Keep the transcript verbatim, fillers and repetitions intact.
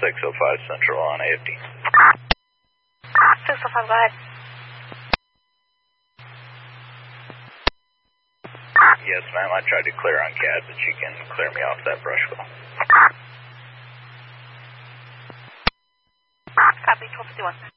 six oh five Central on A F D. six oh five, go ahead. Yes, ma'am. I tried to clear on C A D, but you can clear me off that brush wheel. Copy, twelve fifty-one.